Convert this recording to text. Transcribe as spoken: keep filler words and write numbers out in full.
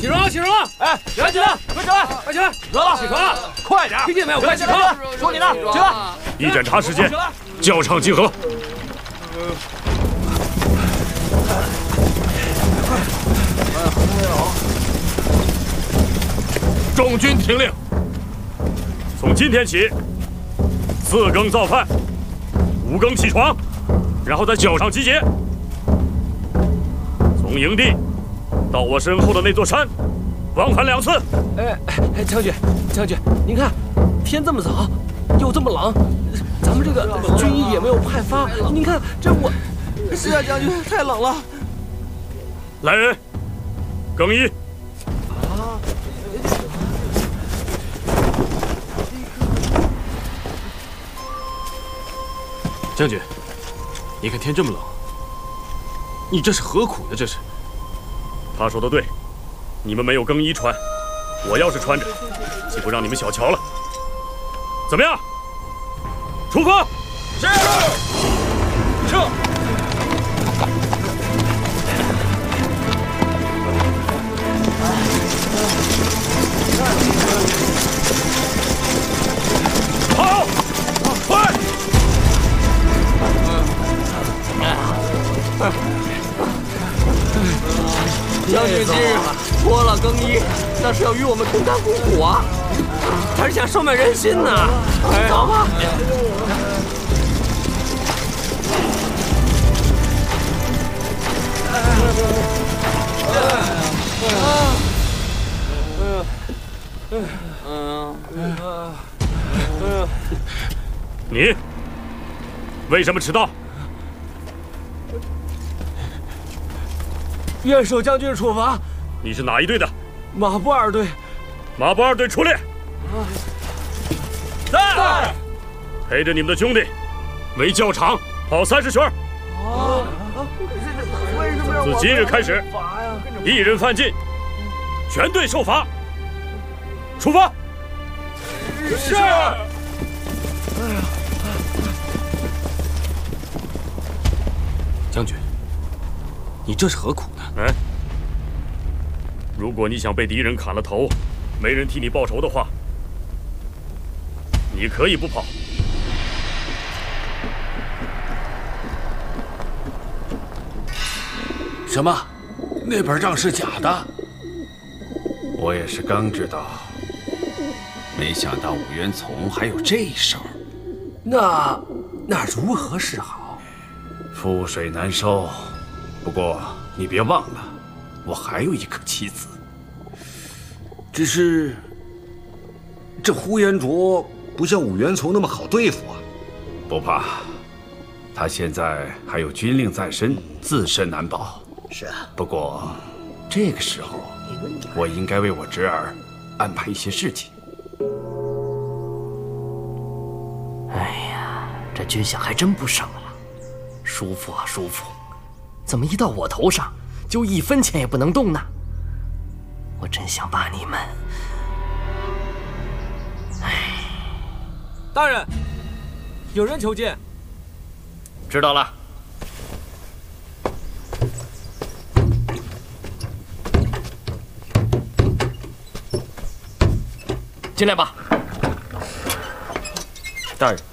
起床，起床！ 哎，起来，起来，快起来， 快起来！ 热了， 起床！ 快点！ 听见没有？快起床！ 床！ 说你呢，起来！ 一检查时间，校场集合。众军听令，从今天起，四更造饭，五更起床，然后在校场集结。从营地到我身后的那座山，往返两次。 哎哎，将军，将军，您看，天这么早，又这么冷，咱们这个军医也没有派发。您看这我，是啊，将军，太冷了。 来人，更衣。 啊！ 将军，你看天这么冷，你这是何苦呢？这是。 他说的对，你们没有更衣穿，我要是穿着，岂不让你们小瞧了？怎么样？出发！ 是。撤。 好，快！ 将军今日脱了更衣，那是要与我们同甘共苦啊！他是想收买人心呢。走吧。 你为什么迟到？ 愿受将军处罚。 你是哪一队的？ 马步二队。 马步二队出列。 在。 陪着你们的兄弟，围教场跑三十圈。 啊！为什么让我？ 自今日开始，一人犯禁，全队受罚。出发。 是。 将军，你这是何苦呢？ 哎，如果你想被敌人砍了头，没人替你报仇的话，你可以不跑。 什么？那本账是假的？我也是刚知道，没想到武元从还有这手。 那那如何是好？ 覆水难收。不过你别忘了，我还有一个妻子。 只是这呼延灼不像武元从那么好对付啊。 不怕，他现在还有军令在身，自身难保。 是啊。 不过这个时候，我应该为我侄儿安排一些事情。 哎呀，这军饷还真不少了，叔父啊叔父，怎么一到我头上就一分钱也不能动呢？我真想把你们……哎， 大人，有人求见。 知道了。进来吧。 大人。